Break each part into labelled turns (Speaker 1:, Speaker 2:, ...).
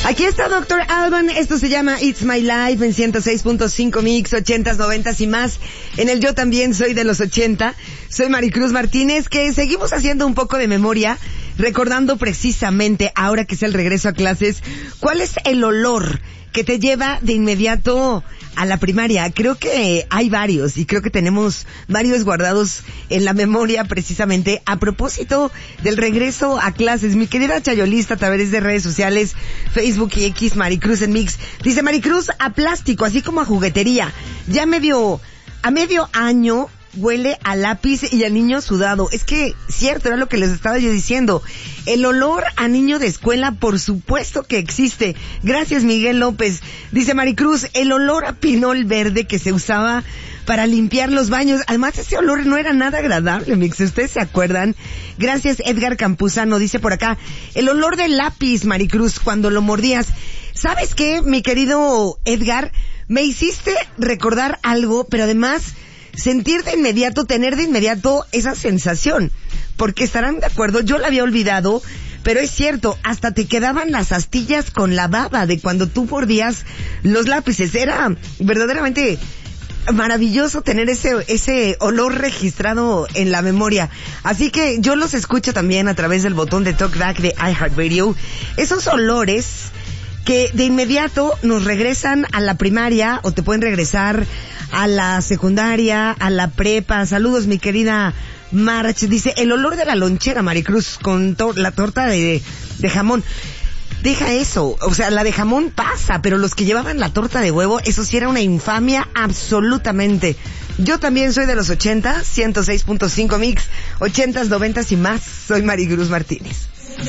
Speaker 1: Aquí está Dr. Alban, esto se llama It's My Life en 106.5 Mix, 80s, 90s y más. En el Yo También Soy de los 80. Soy Maricruz Martínez, que seguimos haciendo un poco de memoria, recordando precisamente, ahora que es el regreso a clases, cuál es el olor que te lleva de inmediato a la primaria. Creo que hay varios y creo que tenemos varios guardados en la memoria precisamente a propósito del regreso a clases. Mi querida Chayolista a través de redes sociales, Facebook y X, Maricruz en Mix, dice: Maricruz, a plástico, así como a juguetería. Ya a medio año huele a lápiz y a niño sudado. Es que, cierto, era lo que les estaba yo diciendo. El olor a niño de escuela, por supuesto que existe. Gracias, Miguel López. Dice Maricruz, el olor a pinol verde que se usaba para limpiar los baños. Además, ese olor no era nada agradable, Mix. ¿Ustedes se acuerdan? Gracias, Edgar Campuzano. Dice por acá, el olor del lápiz, Maricruz, cuando lo mordías. ¿Sabes qué, mi querido Edgar? Me hiciste recordar algo, pero además sentir de inmediato, tener de inmediato esa sensación, porque estarán de acuerdo, yo la había olvidado, pero es cierto, hasta te quedaban las astillas con la baba de cuando tú mordías los lápices. Era verdaderamente maravilloso tener ese olor registrado en la memoria. Así que yo los escucho también a través del botón de TalkBack de iHeartRadio. Esos olores que de inmediato nos regresan a la primaria o te pueden regresar a la secundaria, a la prepa. Saludos, mi querida March. Dice, el olor de la lonchera, Maricruz, con la torta de jamón. Deja eso, o sea, la de jamón pasa, pero los que llevaban la torta de huevo, eso sí era una infamia absolutamente. Yo también soy de los 80, 106.5 Mix, 80s, 90s y más. Soy Maricruz Martínez.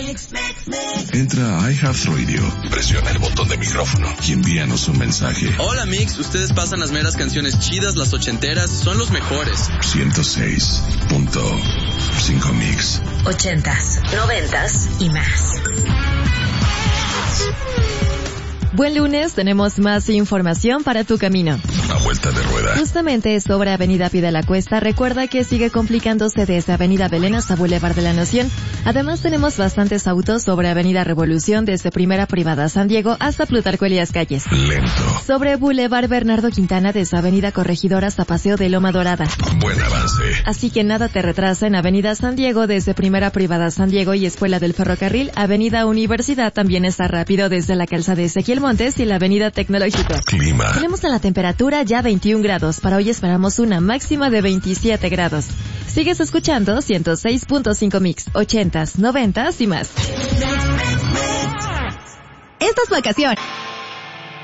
Speaker 2: Entra a iHeartRadio, presiona el botón de micrófono y envíanos un mensaje.
Speaker 3: Hola Mix, ustedes pasan las meras canciones chidas, las ochenteras, son los mejores.
Speaker 2: 106.5 Mix.
Speaker 4: 80s, 90s y más.
Speaker 5: Buen lunes, tenemos más información para tu camino.
Speaker 2: Una vuelta de rueda.
Speaker 5: Justamente sobre Avenida Pie de la Cuesta, recuerda que sigue complicándose desde Avenida Belén hasta Boulevard de la Nación. Además tenemos bastantes autos sobre Avenida Revolución desde Primera Privada San Diego hasta Plutarco Elías Calles.
Speaker 2: Lento.
Speaker 5: Sobre Boulevard Bernardo Quintana desde Avenida Corregidor hasta Paseo de Loma Dorada.
Speaker 2: Buen avance.
Speaker 5: Así que nada te retrasa en Avenida San Diego desde Primera Privada San Diego y Escuela del Ferrocarril. Avenida Universidad también está rápido desde la calzada de Ezequiel Montes y la Avenida Tecnológico.
Speaker 2: Clima.
Speaker 5: Tenemos en la temperatura ya 21 grados. Para hoy esperamos una máxima de 27 grados. Sigues escuchando 106.5 Mix, 80s, 90s y más.
Speaker 6: Estas vacaciones